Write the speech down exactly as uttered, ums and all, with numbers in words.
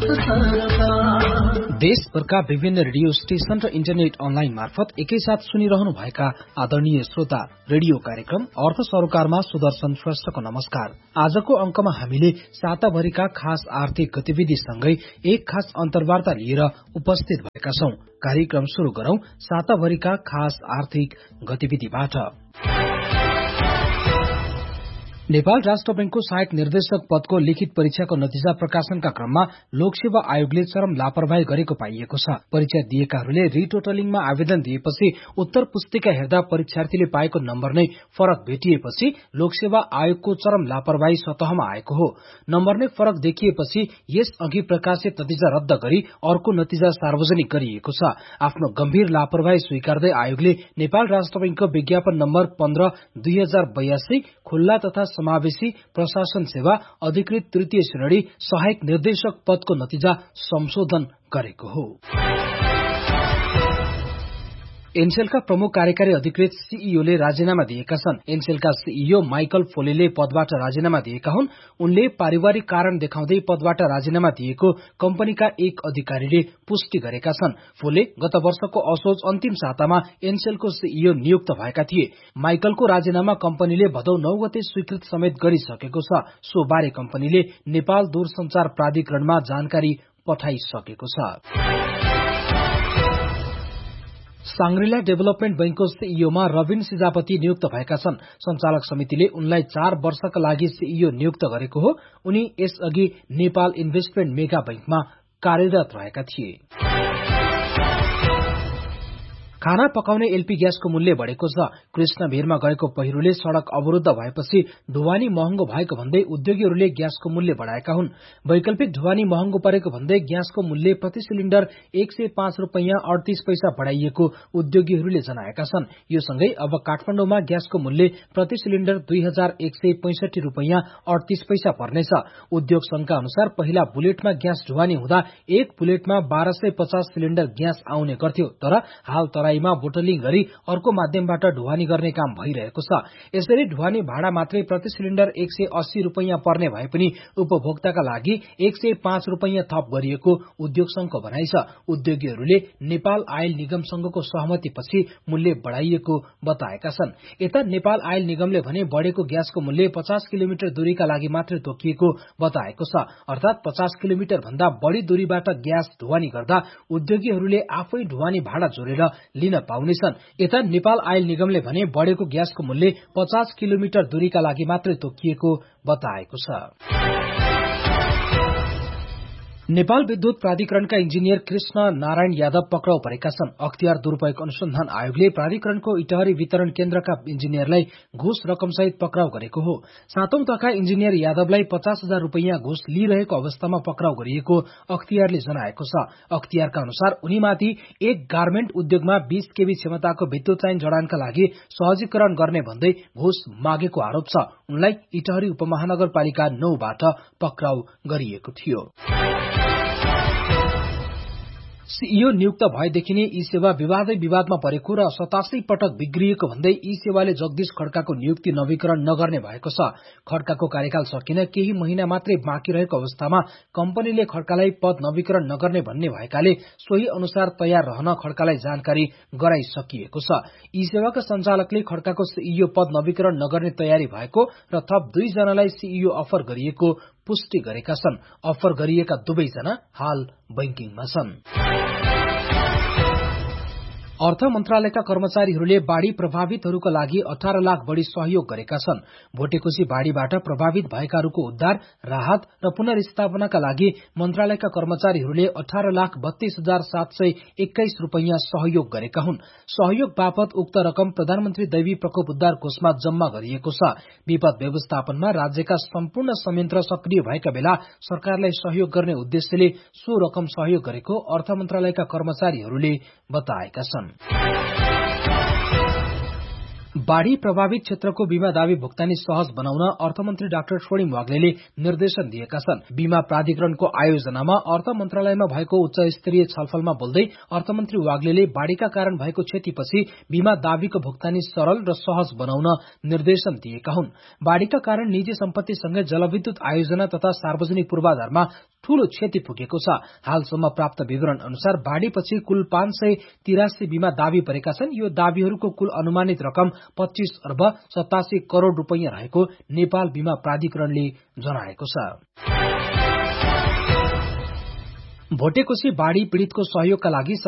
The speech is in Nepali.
देशभरका विभिन्न रेडियो स्टेशन र इन्टरनेट अनलाइन मार्फत एकैसाथ सुनिरहनु भएका आदरणीय श्रोता, रेडियो कार्यक्रम अर्थ सरोकारमा सुदर्शन श्रेष्ठको नमस्कार। आजको अंकमा हामीले साताभरिका खास आर्थिक गतिविधिसँगै एक खास अन्तर्वार्ता लिएर उपस्थित भएका छौं। कार्यक्रम शुरू गरौं साताभरिका खास आर्थिक गतिविधिबाट। नेपाल राष्ट्र बैंकको सहायक निर्देशक पदको लिखित परीक्षाको नतिजा प्रकाशनका क्रममा लोकसेवा आयोगले चरम लापरवाही गरेको पाइएको छ। परीक्षा दिएकाहरूले रिटोटलिङमा आवेदन दिएपछि उत्तर पुस्तिका हेर्दा परीक्षार्थीले पाएको नम्बर नै फरक भेटिएपछि लोकसेवा आयोगको चरम लापरवाही सतहमा आएको हो। नम्बर नै फरक देखिएपछि यस अघि प्रकाशित नतिजा रद्द गरी अर्को नतिजा सार्वजनिक गरिएको छ। आफ्नो गम्भीर लापरवाही स्वीकार्दै आयोगले नेपाल राष्ट्र बैंकको विज्ञापन नम्बर पन्ध्र दुई हजार बयासी खुल्ला तथा समावेशी प्रशासन सेवा अधिकृत तृतीय श्रेणी सहायक निर्देशक पदको नतिजा संशोधन गरेको हो। एनसेलका प्रमुख कार्यकारी अधिकृत सीईओले राजीनामा दिएका छन्। एनसेलका सीईओ माइकल फोलेले पदबाट राजीनामा दिएका हुन्। उनले पारिवारिक कारण देखाउँदै पदबाट राजीनामा दिएको कम्पनीका एक अधिकारीले पुष्टि गरेका छन्। फोले गत वर्षको असोज अन्तिम सातामा एनसेलको सीईओ नियुक्त भएका थिए। माइकलको राजीनामा कम्पनीले भदौ नौ गते स्वीकृत समेत गरिसकेको छ। सो बारे कम्पनीले नेपाल दूरसञ्चार प्राधिकरणमा जानकारी पठाइसकेको छ। सांग्रिला डेभलपमेन्ट बैंकको सीईओमा रविन सिजापति नियुक्त भएका छन्। संचालक समितिले उनलाई चार वर्षका लागि सीईओ नियुक्त गरेको हो। उनी यसअघि नेपाल इन्भेस्टमेन्ट मेगा बैंकमा कार्यरत रहेका थिए। खाना पकाउने एलपी ग्यासको मूल्य बढ़ेको छ। कृष्णभिरमा गएको पहिरोले सड़क अवरुद्ध भएपछि ढुवानी महँगो भएको भन्दै उद्योगीहरूले ग्यासको मूल्य बढ़ाएका हुन्। वैकल्पिक ढुवानी महँगो परेको भन्दै ग्यासको मूल्य प्रति सिलिण्डर एक सय पाँच रूपियाँ अडतीस पैसा बढ़ाइएको उद्योगीहरूले जनाएका छन्। यो सँगै अब काठमाडौँमा ग्यासको मूल्य प्रति सिलिण्डर दुई हजार एक सय पैंसठी रूपियाँ अडतीस पैसा पर्नेछ। उद्योग संघका अनुसार पहिला बुलेटमा ग्यास ढुवानी हुँदा एक बुलेटमा बाह्र सय पचास सिलिण्डर ग्यास आउने गर्थ्यो, तर हाल तराईमा बोटलिङ गरी अर्को माध्यमबाट ढुवानी गर्ने काम भइरहेको छ। यसरी ढुवानी भाडा मात्रै प्रति सिलिण्डर एक सय अस्सी रूपियाँ पर्ने भए पनि उपभोक्ताका लागि एक सय पाँच रूपियाँ थप गरिएको उद्योग संघको भनाइ छ। उद्योगीहरूले नेपाल आयल निगमसँगको सहमतिपछि मूल्य बढ़ाइएको बताएका छन्। यता नेपाल आयल निगमले भने बढ़ेको ग्यासको मूल्य पचास किलोमिटर दूरीका लागि मात्रै तोकिएको बताएको छ। अर्थात पचास किलोमिटर भन्दा बढ़ी दूरीबाट ग्यास ढुवानी गर्दा उद्योगीहरूले आफै ढुवानी भाडा जोडेर लिन पाउनेछन्। यता नेपाल आयल निगमले भने बढ़ेको ग्यासको मूल्य पचास किलोमिटर दूरीका लागि मात्रै तोकिएको बताएको छ। नेपाल विद्युत प्राधिकरणका इन्जिनियर कृष्ण नारायण यादव पक्राउ परेका छन्। अख्तियार दुरूपयोग अनुसन्धान आयोगले प्राधिकरणको इटहरी वितरण केन्द्रका इन्जिनियरलाई घुस रकमसहित पक्राउ गरेको हो। सातौं तका इन्जिनियर यादवलाई पचास हजार रूपियाँ घुस लिइरहेको अवस्थामा पक्राउ गरिएको अख्तियारले जनाएको छ। अख्तियारका अनुसार उनीमाथि एक गार्मेन्ट उद्योगमा बीस केबी क्षमताको विद्युत लाइन जडानका लागि सहजीकरण गर्ने भन्दै घुस मागेको आरोप छ। उनलाई इटहरी उपमहानगरपालिका नौबाट पक्राउ गरिएको थियो। सीईओ नियुक्त भएदेखि नै ई सेवा विवादै विवादमा परेको र सतासी पटक बिग्रिएको भन्दै ई सेवाले जगदीश खड्काको नियुक्ति नवीकरण नगर्ने भएको छ। खड्काको कार्यकाल सकिन केही महिना मात्रै बाँकी रहेको अवस्थामा कम्पनीले खड्कालाई पद नवीकरण नगर्ने भन्ने भएकाले सोही अनुसार तयार रहन खड्कालाई जानकारी गराइसकिएको छ। ई सेवाका संचालकले खड्काको सीईओ पद नवीकरण नगर्ने तयारी भएको र थप दुईजनालाई सीईओ अफर गरिएको पुष्टि गरेका छन्। अफर गरिएका दुवैजना हाल बैंकिङमा छन्। अर्थ मन्त्रालयका कर्मचारीहरूले बाढ़ी प्रभावितहरूका लागि अठार लाख बढ़ी सहयोग गरेका छन्। भोटेकोशी बाढ़ीबाट प्रभावित भएकाहरूको उद्धार, राहत र पुनर्स्थापनाका लागि मन्त्रालयका कर्मचारीहरूले अठार लाख बत्तीस हजार सात सय एक्काइस रूपियाँ सहयोग गरेका हुन्। सहयोग बापत उक्त रकम प्रधानमन्त्री दैवी प्रकोप उद्धार कोषमा जम्मा गरिएको छ। विपद व्यवस्थापनमा राज्यका सम्पूर्ण संयन्त्र सक्रिय भएका बेला सरकारलाई सहयोग गर्ने उद्देश्यले सो रकम सहयोग गरेको अर्थ मन्त्रालयका कर्मचारीहरूले बताएका छन्। बाढ़ी प्रभावित क्षेत्रको बीमा दावी भुक्तानी सहज बनाउन अर्थमन्त्री डाक्टर स्वर्णिम वाग्लेले निर्देशन दिएका छन्। बीमा प्राधिकरणको आयोजनामा अर्थ मन्त्रालयमा भएको उच्च स्तरीय छलफलमा बोल्दै अर्थमन्त्री वाग्लेले बाढ़ीका कारण भएको क्षतिपछि बीमा दावीको भुक्तानी सरल र सहज बनाउन निर्देशन दिएका हुन्। बाढ़ीका कारण निजी सम्पत्तिसँगै जलविद्युत आयोजना तथा सार्वजनिक पूर्वाधारमा ठूलो क्षति पुगेको छ। हालसम्म प्राप्त विवरण अनुसार बाढ़ीपछि कुल पाँच सय तिरासी बीमा दावी परेका छन्। यो दावीहरूको कुल अनुमानित रकम पच्चीस अर्ब सतासी करोड़ रुपैयाँ रहेको नेपाल बीमा प्राधिकरणले जनाएको छ। भोटेकोशी बाढ़ी पीड़ितको सहयोगका लागि